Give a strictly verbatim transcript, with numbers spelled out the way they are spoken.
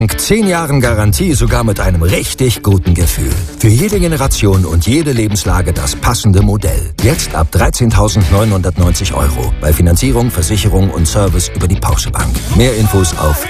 Zehn Jahren Garantie, sogar mit einem richtig guten Gefühl. Für jede Generation und jede Lebenslage das passende Modell. Jetzt ab dreizehntausendneunhundertneunzig Euro. Bei Finanzierung, Versicherung und Service über die Porsche Bank. Mehr Infos auf